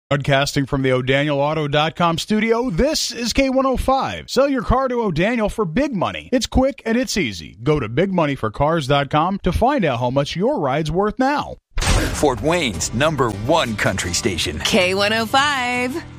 Broadcasting from the O'DanielAuto.com studio, this is K105. Sell your car to O'Daniel for big money. It's quick and it's easy. Go to bigmoneyforcars.com to find out how much your ride's worth now. Fort Wayne's #1 country station. K105.